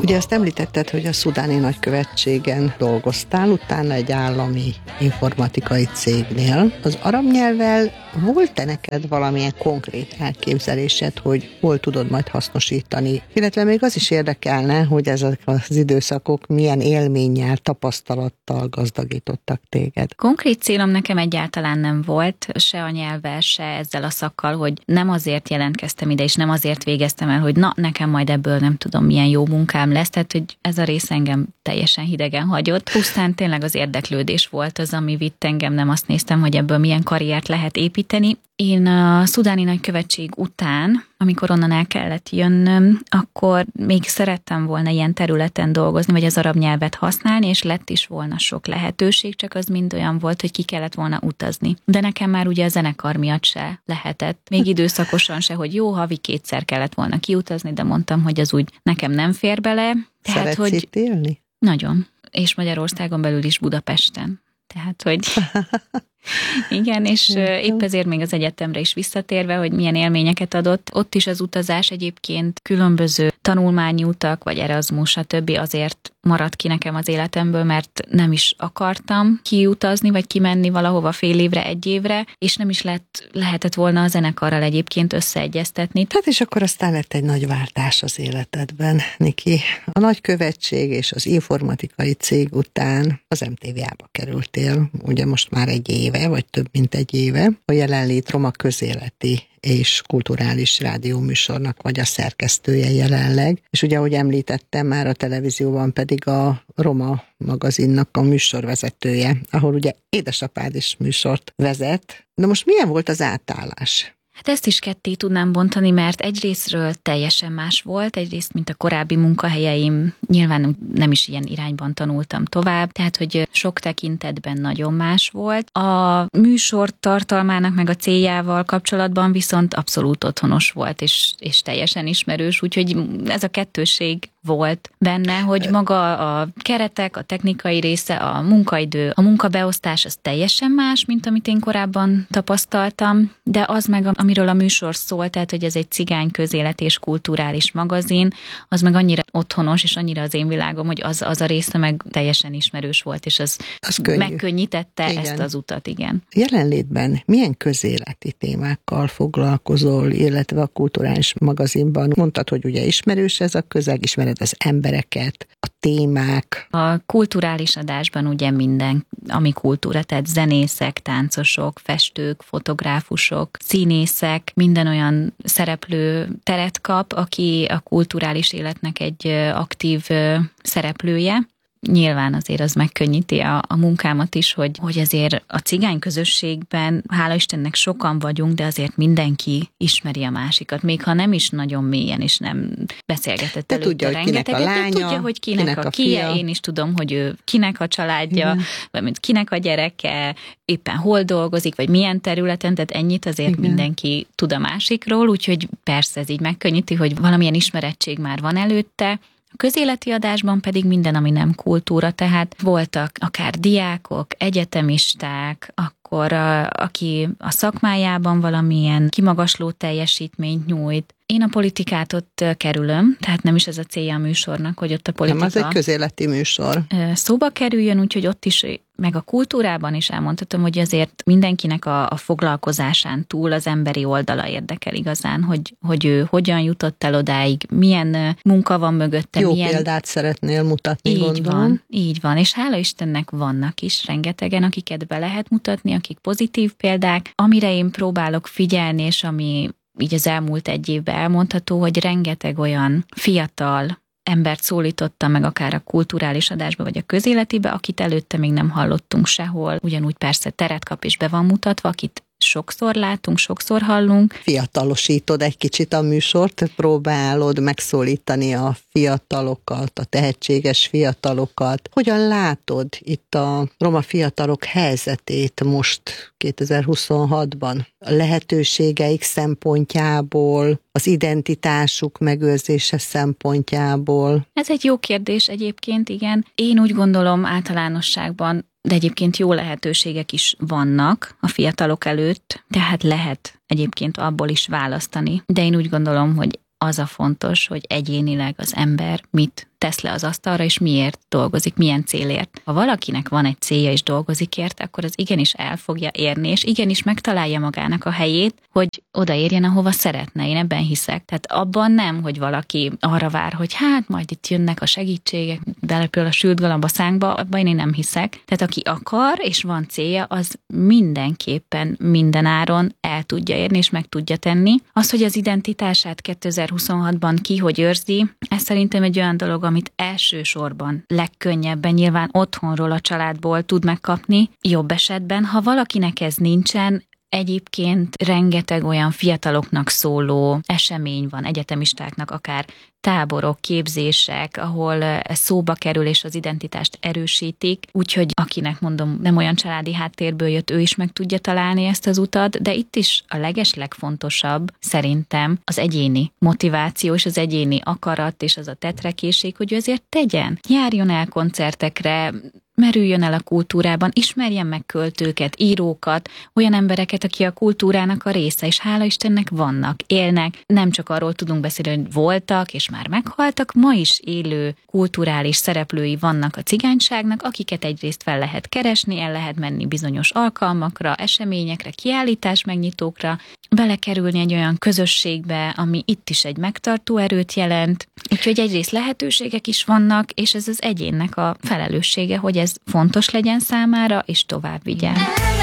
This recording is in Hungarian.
Ugye azt említetted, hogy a szudáni nagykövetségen dolgoztál, utána egy állami informatikai cégnél. Az arab nyelvvel volt-e neked valamilyen konkrét elképzelésed, hogy hol tudod majd hasznosítani? Illetve még az is érdekelne, hogy ezek az időszakok milyen élménnyel, tapasztalattal gazdagítottak téged. Konkrét célom nekem egyáltalán nem volt, se a nyelvvel, se ezzel a szakkal, hogy nem azért jelentkeztem ide, és nem azért végeztem el, hogy na, nekem majd ebből nem tudom, milyen jó munkám lesz, tehát hogy ez a rész engem teljesen hidegen hagyott. Pusztán tényleg az érdeklődés volt az, ami vitt engem, nem azt néztem, hogy ebből milyen karriert lehet építeni. Én a szudáni nagykövetség után, amikor onnan el kellett jönnöm, akkor még szerettem volna ilyen területen dolgozni, vagy az arab nyelvet használni, és lett is volna sok lehetőség, csak az mind olyan volt, hogy ki kellett volna utazni. De nekem már ugye a zenekar miatt se lehetett. Még időszakosan se, hogy jó, havi 2-szer kellett volna kiutazni, de mondtam, hogy az úgy nekem nem fér bele. Tehát, szeretsz hogy itt élni? Nagyon. És Magyarországon belül is Budapesten. Tehát, hogy igen, és épp ezért még az egyetemre is visszatérve, hogy milyen élményeket adott. Ott is az utazás egyébként különböző tanulmányi utak, vagy Erasmus, stb. Azért maradt ki nekem az életemből, mert nem is akartam kiutazni, vagy kimenni valahova fél évre, 1 évre, és nem is lehetett volna a zenekarral egyébként összeegyeztetni. Tehát és akkor aztán lett egy nagy váltás az életedben, Niki. A nagykövetség és az informatikai cég után az MTV-ába kerültél, ugye most már 1 éve, vagy több mint 1 éve, a Jelenlét Roma közéleti és kulturális rádióműsornak vagy a szerkesztője jelenleg. És ugye, ahogy említettem, már a televízióban pedig a Roma magazinnak a műsorvezetője, ahol ugye édesapád is műsort vezet. De most milyen volt az átállás? Hát ezt is ketté tudnám bontani, mert egyrésztről teljesen más volt, egyrészt, mint a korábbi munkahelyeim, nyilván nem is ilyen irányban tanultam tovább, tehát, hogy sok tekintetben nagyon más volt. A műsor tartalmának meg a céljával kapcsolatban viszont abszolút otthonos volt, és teljesen ismerős, úgyhogy ez a kettősség volt benne, hogy maga a keretek, a technikai része, a munkaidő, a munkabeosztás az teljesen más, mint amit én korábban tapasztaltam, de az meg, amiről a műsor szól, tehát, hogy ez egy cigány közélet és kulturális magazin, az meg annyira otthonos, és annyira az én világom, hogy az a része meg teljesen ismerős volt, és az megkönnyítette igen. Ezt az utat, igen. Jelenlétben milyen közéleti témákkal foglalkozol, illetve a kulturális magazinban? Mondtad, hogy ugye ismerős ez a közeg, ismered az embereket, a témák. A kulturális adásban ugye minden, ami kultúra, tehát zenészek, táncosok, festők, fotográfusok, színészek, minden olyan szereplő teret kap, aki a kulturális életnek egy aktív szereplője. Nyilván azért az megkönnyíti a munkámat is, hogy azért a cigány közösségben, hála Istennek sokan vagyunk, de azért mindenki ismeri a másikat, még ha nem is nagyon mélyen, és nem beszélgetett előtte tudja, hogy kinek a lánya, tudja, hogy kinek a fia. Én is tudom, hogy ő kinek a családja, vagy kinek a gyereke, éppen hol dolgozik, vagy milyen területen, tehát ennyit azért mindenki tud a másikról, úgyhogy persze ez így megkönnyíti, hogy valamilyen ismerettség már van előtte. A közéleti adásban pedig minden, ami nem kultúra, tehát voltak akár diákok, egyetemisták, akkor aki a szakmájában valamilyen kimagasló teljesítményt nyújt. Én a politikát ott kerülöm, tehát nem is ez a célja a műsornak, hogy ott a politika... Nem, az egy közéleti műsor. Szóba kerüljön, úgyhogy ott is, meg a kultúrában is elmondhatom, hogy azért mindenkinek a foglalkozásán túl az emberi oldala érdekel igazán, hogy ő hogyan jutott el odáig, milyen munka van mögötte. Jó példát szeretnél mutatni, gondolom. Így van, és hála Istennek vannak is rengetegen, akiket be lehet mutatni, akik pozitív példák, amire én próbálok figyelni, és ami így az elmúlt 1 évben elmondható, hogy rengeteg olyan fiatal embert szólítottam meg akár a kulturális adásba, vagy a közéletibe, akit előtte még nem hallottunk sehol. Ugyanúgy persze teret kap és be van mutatva, akit sokszor látunk, sokszor hallunk. Fiatalosítod egy kicsit a műsort, próbálod megszólítani a fiatalokat, a tehetséges fiatalokat. Hogyan látod itt a roma fiatalok helyzetét most 2026-ban? A lehetőségeik szempontjából, az identitásuk megőrzése szempontjából? Ez egy jó kérdés egyébként, igen. Én úgy gondolom általánosságban, de egyébként jó lehetőségek is vannak a fiatalok előtt, tehát lehet egyébként abból is választani. De én úgy gondolom, hogy az a fontos, hogy egyénileg az ember mit tesz le az asztalra, és miért dolgozik, milyen célért. Ha valakinek van egy célja és dolgozik érte, akkor az igenis el fogja érni, és igenis megtalálja magának a helyét, hogy odaérjen, ahova szeretne. Én ebben hiszek. Tehát abban nem, hogy valaki arra vár, hogy hát majd itt jönnek a segítségek, belepül a sült galamb a szánkba, abban én nem hiszek. Tehát aki akar, és van célja, az mindenképpen minden áron el tudja érni, és meg tudja tenni. Az, hogy az identitását 2026-ban ki hogy őrzi, ez szerintem egy olyan dolog, amit elsősorban legkönnyebben nyilván otthonról, a családból tud megkapni, jobb esetben. Ha valakinek ez nincsen, egyébként rengeteg olyan fiataloknak szóló esemény van, egyetemistáknak akár táborok, képzések, ahol ez szóba kerül és az identitást erősítik, úgyhogy akinek mondom nem olyan családi háttérből jött, ő is meg tudja találni ezt az utat, de itt is a legfontosabb szerintem az egyéni motiváció és az egyéni akarat és az a tetrekészség, hogy ő azért tegyen. Járjon el koncertekre, merüljön el a kultúrában, ismerjen meg költőket, írókat, olyan embereket, aki a kultúrának a része, és hála Istennek vannak, élnek. Nem csak arról tudunk beszélni, hogy voltak, és már meghaltak, ma is élő kulturális szereplői vannak a cigányságnak, akiket egyrészt fel lehet keresni, el lehet menni bizonyos alkalmakra, eseményekre, kiállítás megnyitókra, belekerülni egy olyan közösségbe, ami itt is egy megtartó erőt jelent. Úgyhogy egyrészt lehetőségek is vannak, és ez az egyénnek a felelőssége, hogy ez fontos legyen számára, és tovább vigyen.